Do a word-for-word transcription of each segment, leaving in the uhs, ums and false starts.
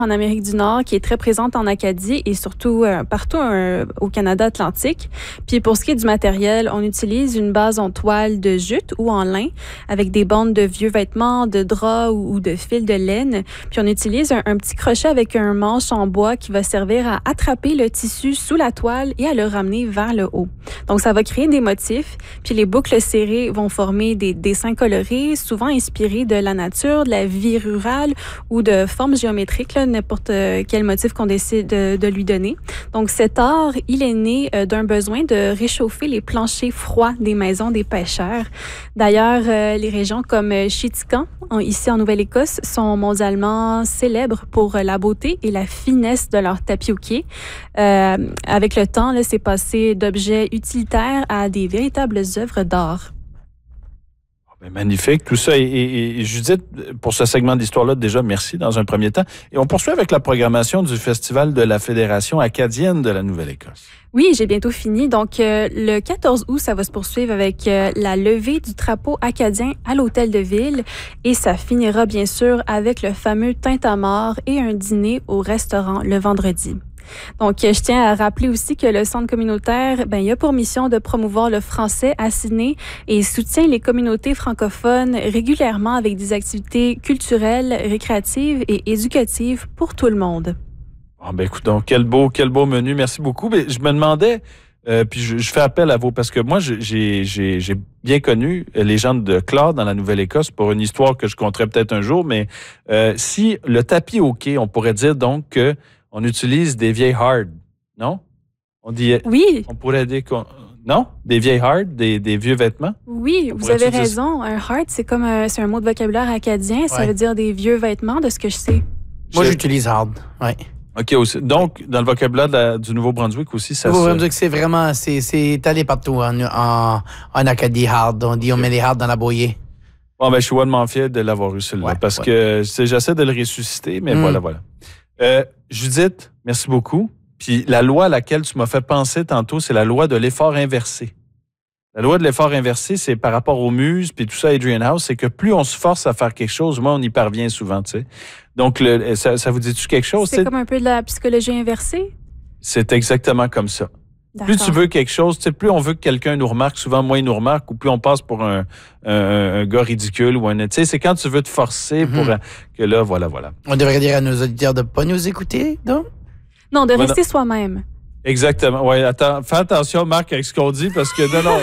en Amérique du Nord qui est très présente en Acadie et surtout euh, partout euh, au Canada atlantique. Puis pour ce qui est du matériel, on utilise une base en toile de jute ou en lin avec des bandes de vieux vêtements, de draps ou, ou de fils de laine. Puis on utilise un, un petit crochet avec un manche en bois qui va servir à attraper le tissu sous la toile et à le ramener vers le haut. Donc ça va créer des motifs. Puis les boucles serrées vont former des dessins colorés, souvent inspirés de la nature, de la vie rurale ou de formes géométriques, là, n'importe quel motif qu'on décide de, de lui donner. Donc, cet art, il est né euh, d'un besoin de réchauffer les planchers froids des maisons des pêcheurs. D'ailleurs, euh, les régions comme Chitican, en, ici en Nouvelle-Écosse, sont mondialement célèbres pour la beauté et la finesse de leur tapis au quai. Euh, avec le temps, là, c'est passé d'objets utilitaires à des véritables œuvres d'art. Magnifique, tout ça. Et, et, et Judith, pour ce segment d'histoire-là, déjà, merci dans un premier temps. Et on poursuit avec la programmation du Festival de la Fédération acadienne de la Nouvelle-Écosse. Oui, j'ai bientôt fini. Donc, euh, le quatorze août, ça va se poursuivre avec euh, la levée du drapeau acadien à l'Hôtel de Ville. Et ça finira, bien sûr, avec le fameux tintamarre et un dîner au restaurant le vendredi. Donc, je tiens à rappeler aussi que le centre communautaire, ben, il a pour mission de promouvoir le français à Sydney et soutient les communautés francophones régulièrement avec des activités culturelles, récréatives et éducatives pour tout le monde. Oh, ben, écoute, donc, quel beau, quel beau menu. Merci beaucoup. Mais je me demandais, euh, puis je, je fais appel à vous, parce que moi, j'ai, j'ai, j'ai bien connu les gens de Claude dans la Nouvelle-Écosse pour une histoire que je conterai peut-être un jour, mais euh, si le tapis au quai, on pourrait dire donc que on utilise des vieilles hard, non? On dit. Oui. On pourrait dire qu'on. Non? Des vieilles hard, des, des vieux vêtements? Oui, on vous avez raison. Un hard, c'est comme un, c'est un mot de vocabulaire acadien. Ça ouais. veut dire des vieux vêtements, de ce que je sais. Moi, je... j'utilise hard, oui. OK, aussi. Donc, dans le vocabulaire de la, du Nouveau-Brunswick aussi, ça se... Le Nouveau-Brunswick, c'est vraiment, c'est, c'est allé partout en, en, en Acadie hard. On dit, on met les hard dans la bouillée. Bon, ben, je suis vraiment fier de l'avoir eu, celui-là, ouais, parce ouais. que j'essaie de le ressusciter, mais mm. voilà, voilà. Euh, Judith, merci beaucoup. Puis la loi à laquelle tu m'as fait penser tantôt, c'est la loi de l'effort inversé. La loi de l'effort inversé, c'est par rapport aux muses, puis tout ça, Adrian House, c'est que plus on se force à faire quelque chose, moins on y parvient souvent, tu sais. Donc, le, ça, ça vous dit-tu quelque chose? C'est comme un peu de la psychologie inversée? C'est exactement comme ça. D'accord. Plus tu veux quelque chose, tu sais, plus on veut que quelqu'un nous remarque, souvent moins il nous remarque, ou plus on passe pour un, un, un gars ridicule ou un, tu sais, c'est quand tu veux te forcer mm-hmm. pour que là, voilà, voilà. On devrait dire à nos auditeurs de ne pas nous écouter, non? Non, de rester voilà. soi-même. Exactement. Ouais, attends, fais attention, Marc, avec ce qu'on dit, parce que non, non,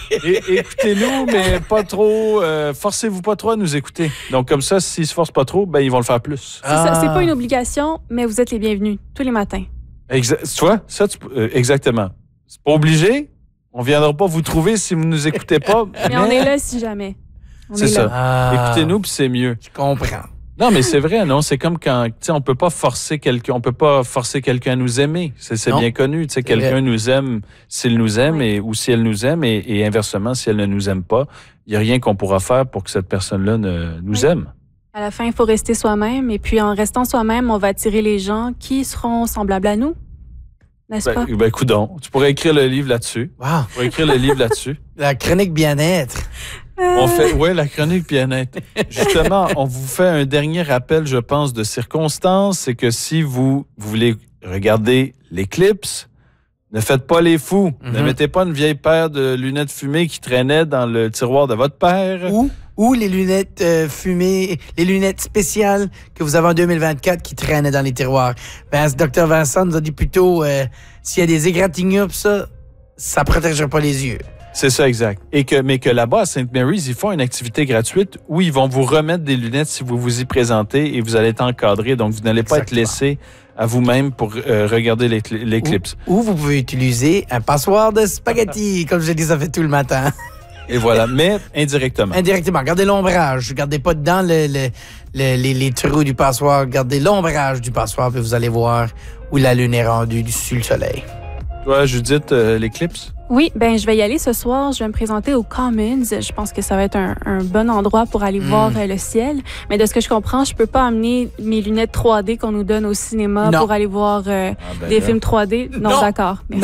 é- écoutez-nous, mais pas trop, euh, forcez-vous pas trop à nous écouter. Donc, comme ça, s'ils se forcent pas trop, ben, ils vont le faire plus. C'est, ah. ça, c'est pas une obligation, mais vous êtes les bienvenus, tous les matins. Exa- tu vois, ça, tu, euh, exactement. C'est pas obligé. On viendra pas vous trouver si vous nous écoutez pas. mais, mais on est là si jamais. On c'est ça. Ah. Écoutez-nous, puis c'est mieux. Je comprends. Non, mais c'est vrai, non? C'est comme quand, tu sais, on peut pas forcer quelqu'un, on peut pas forcer quelqu'un à nous aimer. C'est, c'est bien connu. Tu sais, quelqu'un vrai. nous aime s'il nous aime oui. et, ou si elle nous aime et, et inversement, si elle ne nous aime pas, il y a rien qu'on pourra faire pour que cette personne-là ne, nous oui. aime. À la fin, il faut rester soi-même. Et puis, en restant soi-même, on va attirer les gens qui seront semblables à nous. N'est-ce ben, pas? Ben, coudonc. Tu pourrais écrire le livre là-dessus. Wow. Tu pourrais écrire le livre là-dessus. La chronique bien-être. On fait, ouais, la chronique bien-être. Justement, on vous fait un dernier rappel, je pense, de circonstance. C'est que si vous, vous voulez regarder l'éclipse, ne faites pas les fous. Mm-hmm. Ne mettez pas une vieille paire de lunettes fumées qui traînait dans le tiroir de votre père. Ou, ou les lunettes euh, fumées, les lunettes spéciales que vous avez en deux mille vingt-quatre qui traînaient dans les tiroirs. Ben, ce docteur Vincent nous a dit plutôt, euh, s'il y a des égratignures, ça, ça ne protégera pas les yeux. C'est ça, exact. Et que, mais que là-bas, à Saint Mary's, ils font une activité gratuite où ils vont vous remettre des lunettes si vous vous y présentez et vous allez être encadré. Donc, vous n'allez pas Exactement. être laissé à vous-même pour euh, regarder l'éclipse. Ou, ou vous pouvez utiliser un passoire de spaghetti, comme je dis, ça fait tout le matin. Et voilà, mais indirectement. Indirectement. Gardez l'ombrage. Gardez pas dedans le, le, le, les, les trous du passoire. Gardez l'ombrage du passoire, puis vous allez voir où la lune est rendue sur le soleil. Toi, Judith, euh, l'éclipse? Oui, ben je vais y aller ce soir. Je vais me présenter aux Commons. Je pense que ça va être un, un bon endroit pour aller mmh. voir euh, le ciel. Mais de ce que je comprends, je peux pas amener mes lunettes trois D qu'on nous donne au cinéma non. pour aller voir euh, ah ben des là. films trois D. Non, non. d'accord. Merci. Non.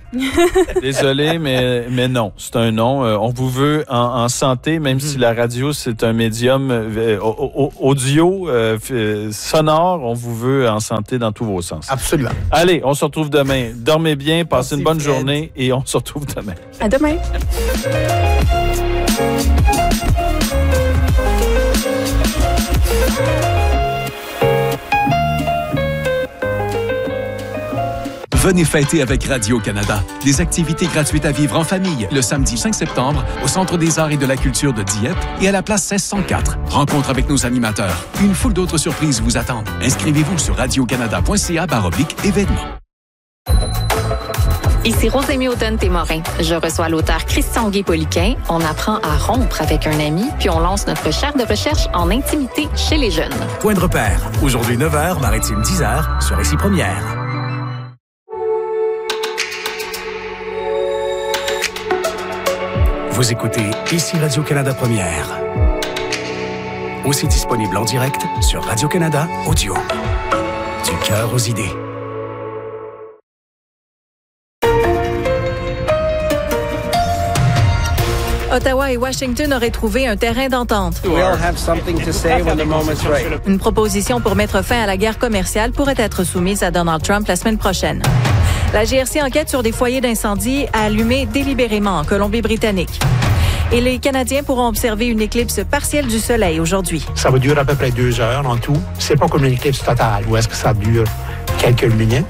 Désolé, mais, mais non, c'est un non. Euh, on vous veut en, en santé, même mm-hmm. si la radio, c'est un médium euh, audio, euh, sonore, on vous veut en santé dans tous vos sens. Absolument. Allez, on se retrouve demain. Dormez bien, passez Merci une bonne Fred. journée et on se retrouve demain. À demain. Venez fêter avec Radio-Canada. Des activités gratuites à vivre en famille le samedi cinq septembre au Centre des arts et de la culture de Dieppe et à la place seize cent quatre. Rencontre avec nos animateurs. Une foule d'autres surprises vous attendent. Inscrivez-vous sur radiocanada.ca baroblique événements. Ici Rosémie Automne-Témorin. Je reçois l'auteur Christian Guay-Poliquin. On apprend à rompre avec un ami, puis on lance notre chaire de recherche en intimité chez les jeunes. Point de repère. Aujourd'hui neuf heures, Maritime dix heures, sur Récit Première. Vous écoutez Ici Radio-Canada Première. Aussi disponible en direct sur Radio-Canada Audio. Du cœur aux idées. Ottawa et Washington auraient trouvé un terrain d'entente. Une proposition pour mettre fin à la guerre commerciale pourrait être soumise à Donald Trump la semaine prochaine. La G R C enquête sur des foyers d'incendie allumés délibérément en Colombie-Britannique. Et les Canadiens pourront observer une éclipse partielle du soleil aujourd'hui. Ça va durer à peu près deux heures en tout. C'est pas comme une éclipse totale, où est-ce que ça dure quelques minutes.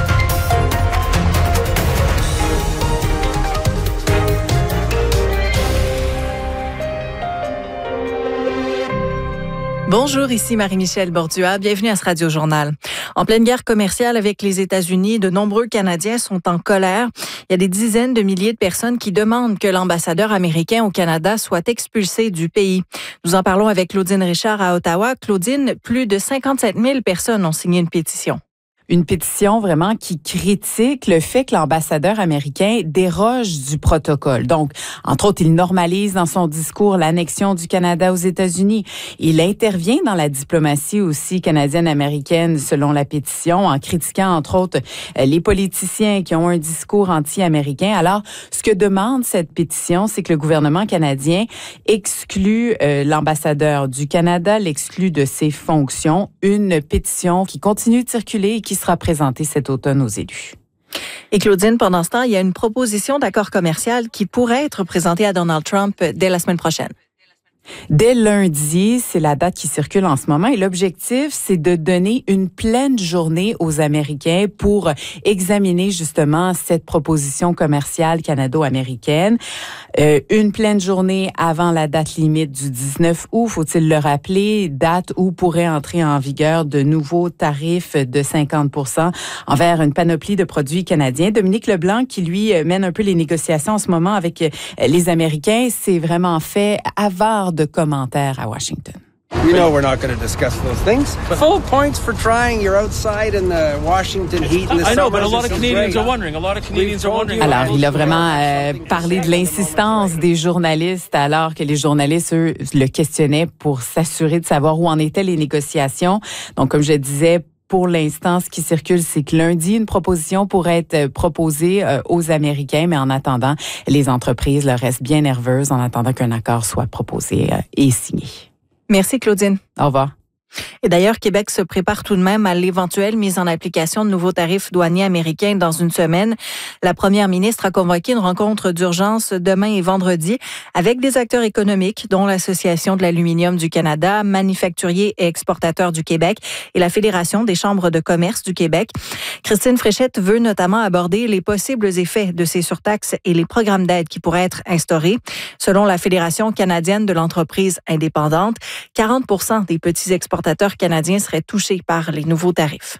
Bonjour, ici Marie-Michel Bordua. Bienvenue à ce Radio-Journal. En pleine guerre commerciale avec les États-Unis, de nombreux Canadiens sont en colère. Il y a des dizaines de milliers de personnes qui demandent que l'ambassadeur américain au Canada soit expulsé du pays. Nous en parlons avec Claudine Richard à Ottawa. Claudine, plus de cinquante-sept mille personnes ont signé une pétition. Une pétition vraiment qui critique le fait que l'ambassadeur américain déroge du protocole. Donc, entre autres, il normalise dans son discours l'annexion du Canada aux États-Unis. Il intervient dans la diplomatie aussi canadienne-américaine, selon la pétition, en critiquant, entre autres, les politiciens qui ont un discours anti-américain. Alors, ce que demande cette pétition, c'est que le gouvernement canadien exclue euh, l'ambassadeur du Canada, l'exclue de ses fonctions. Une pétition qui continue de circuler et qui sera présenté cet automne aux élus. Et Claudine, pendant ce temps, il y a une proposition d'accord commercial qui pourrait être présentée à Donald Trump dès la semaine prochaine. Dès lundi, c'est la date qui circule en ce moment et l'objectif, c'est de donner une pleine journée aux Américains pour examiner justement cette proposition commerciale canado-américaine. Euh, une pleine journée avant la date limite du dix-neuf août, faut-il le rappeler, date où pourraient entrer en vigueur de nouveaux tarifs de cinquante pour cent envers une panoplie de produits canadiens. Dominique Leblanc, qui lui mène un peu les négociations en ce moment avec les Américains, s'est vraiment fait avare de commentaires à Washington. You know we're not going to discuss those things. Full points for trying. You're outside in the Washington heat in the I know, but a lot of Canadians are wondering. A lot of Canadians are wondering. Alors, il a vraiment euh, parlé de l'insistance des journalistes alors que les journalistes, eux, le questionnaient pour s'assurer de savoir où en étaient les négociations. Donc, comme je disais, pour l'instant, ce qui circule, c'est que lundi, une proposition pourrait être proposée euh, aux Américains, mais en attendant, les entreprises leur restent bien nerveuses en attendant qu'un accord soit proposé euh, et signé. Merci, Claudine. Au revoir. Et d'ailleurs, Québec se prépare tout de même à l'éventuelle mise en application de nouveaux tarifs douaniers américains dans une semaine. La première ministre a convoqué une rencontre d'urgence demain et vendredi avec des acteurs économiques, dont l'Association de l'aluminium du Canada, Manufacturiers et exportateurs du Québec et la Fédération des chambres de commerce du Québec. Christine Fréchette veut notamment aborder les possibles effets de ces surtaxes et les programmes d'aide qui pourraient être instaurés. Selon la Fédération canadienne de l'entreprise indépendante, quarante pour cent des petits exportateurs canadiens seraient touchés par les nouveaux tarifs.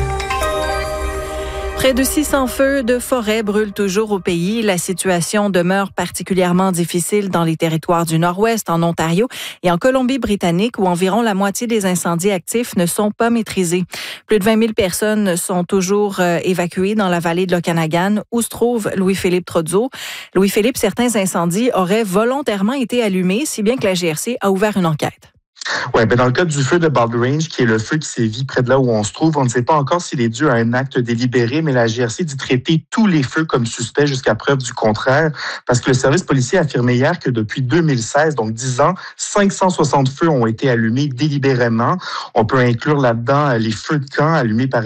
Près de six cents feux de forêt brûlent toujours au pays. La situation demeure particulièrement difficile dans les territoires du Nord-Ouest, en Ontario et en Colombie-Britannique, où environ la moitié des incendies actifs ne sont pas maîtrisés. Plus de vingt mille personnes sont toujours euh, évacuées dans la vallée de l'Okanagan, où se trouve Louis-Philippe Trozzo. Louis-Philippe, certains incendies auraient volontairement été allumés, si bien que la G R C a ouvert une enquête. Oui, ben dans le cas du feu de Bald Range, qui est le feu qui sévit près de là où on se trouve, on ne sait pas encore s'il est dû à un acte délibéré, mais la G R C dit traiter tous les feux comme suspects jusqu'à preuve du contraire, parce que le service policier a affirmé hier que depuis deux mille seize, donc dix ans, cinq cent soixante feux ont été allumés délibérément. On peut inclure là-dedans les feux de camp allumés par